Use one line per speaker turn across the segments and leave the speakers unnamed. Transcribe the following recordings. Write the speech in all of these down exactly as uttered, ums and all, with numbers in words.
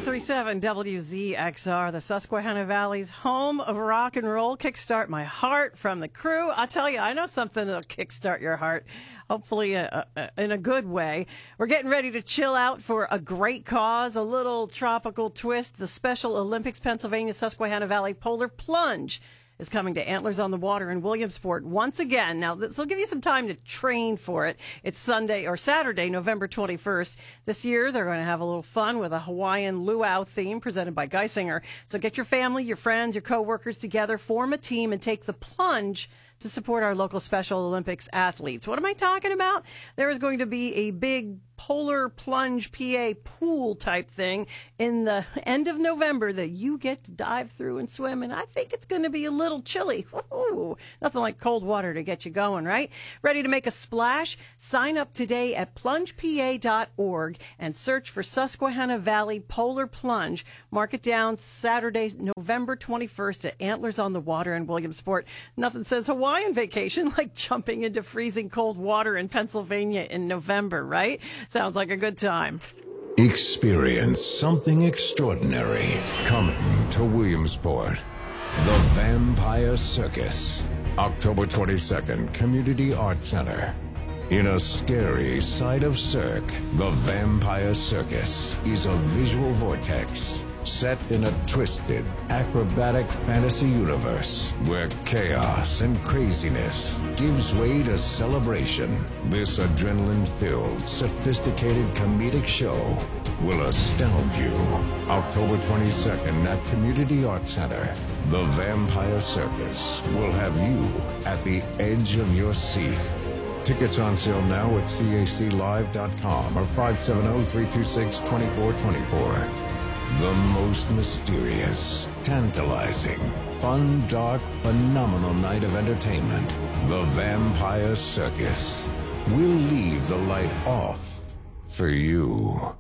three seven W Z X R, the Susquehanna Valley's home of rock and roll. Kickstart my heart from the crew. I tell you, I know something that'll kickstart your heart, hopefully uh, uh, in a good way. We're getting ready to chill out for a great cause, a little tropical twist. The Special Olympics Pennsylvania Susquehanna Valley Polar Plunge is coming to Antlers on the Water in Williamsport once again. Now, this will give you some time to train for it. It's Sunday or Saturday, November twenty-first. This year, they're going to have a little fun with a Hawaiian luau theme presented by Geisinger. So get your family, your friends, your coworkers together, form a team, and take the plunge to support our local Special Olympics athletes. What am I talking about? There is going to be a big polar plunge P A pool type thing in the end of November that you get to dive through and swim, and I think it's going to be a little chilly. Woo-hoo. Nothing like cold water to get you going, right? Ready to make a splash? Sign up today at plunge p a dot org and search for Susquehanna Valley Polar Plunge. Mark it down Saturday, November twenty-first at Antlers on the Water in Williamsport. Nothing says Hawaiian vacation like jumping into freezing cold water in Pennsylvania in November, right? Sounds like a good time.
Experience something extraordinary coming to Williamsport. The Vampire Circus. October twenty-second, Community Arts Center. In a scary side of Cirque, the Vampire Circus is a visual vortex set in a twisted, acrobatic fantasy universe where chaos and craziness gives way to celebration. This adrenaline-filled, sophisticated comedic show will astound you. October twenty-second at Community Arts Center, the Vampire Circus will have you at the edge of your seat. Tickets on sale now at C A C live dot com or five seven zero, three two six, two four two four. The most mysterious, tantalizing, fun, dark, phenomenal night of entertainment. The Vampire Circus. We'll leave the light off for you.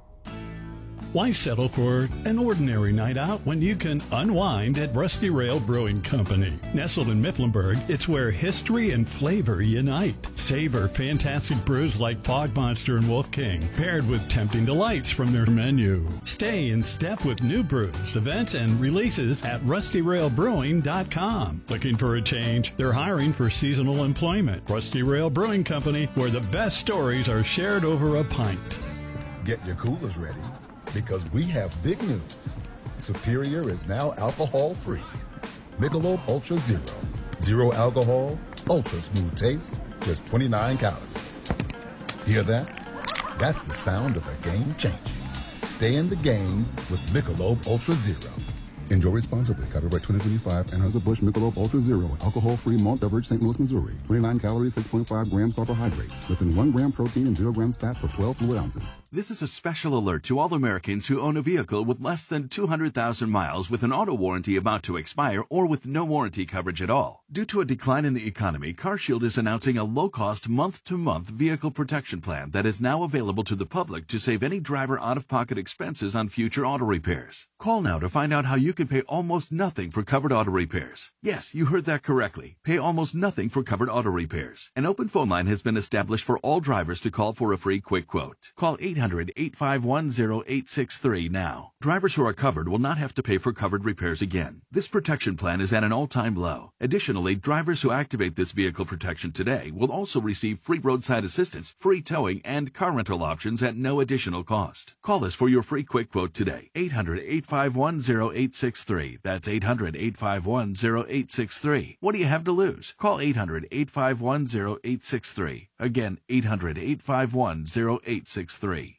Why settle for an ordinary night out when you can unwind at Rusty Rail Brewing Company? Nestled in Mifflinburg, it's where history and flavor unite. Savor fantastic brews like Fog Monster and Wolf King, paired with tempting delights from their menu. Stay in step with new brews, events, and releases at rusty rail brewing dot com. Looking for a change? They're hiring for seasonal employment. Rusty Rail Brewing Company, where the best stories are shared over a pint.
Get your coolers ready, because we have big news. Superior is now alcohol-free. Michelob Ultra Zero. Zero alcohol, ultra smooth taste, just twenty-nine calories. Hear that? That's the sound of a game changing. Stay in the game with Michelob Ultra Zero. Enjoy responsibly. Copyright twenty twenty-five. Anheuser-Busch Michelob Ultra Zero. Alcohol-free malt beverage, Saint Louis, Missouri. twenty-nine calories, six point five grams carbohydrates. Less than one gram protein and zero grams fat per twelve fluid ounces.
This is a special alert to all Americans who own a vehicle with less than two hundred thousand miles with an auto warranty about to expire or with no warranty coverage at all. Due to a decline in the economy, CarShield is announcing a low-cost month-to-month vehicle protection plan that is now available to the public to save any driver out-of-pocket expenses on future auto repairs. Call now to find out how you can pay almost nothing for covered auto repairs. Yes, you heard that correctly. Pay almost nothing for covered auto repairs. An open phone line has been established for all drivers to call for a free quick quote. Call eight hundred, eight five one, zero eight six three now. Drivers who are covered will not have to pay for covered repairs again. This protection plan is at an all-time low. Additionally, drivers who activate this vehicle protection today will also receive free roadside assistance, free towing, and car rental options at no additional cost. Call us for your free quick quote today. eight hundred, eight five one, zero eight six three. That's eight hundred, eight five one, zero eight six three. What do you have to lose? Call eight hundred, eight five one, zero eight six three. Again, eight hundred, eight five one, zero eight six three.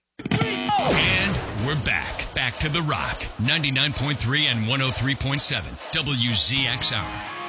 And we're back. Back to The Rock. ninety-nine point three and one oh three point seven. W Z X R.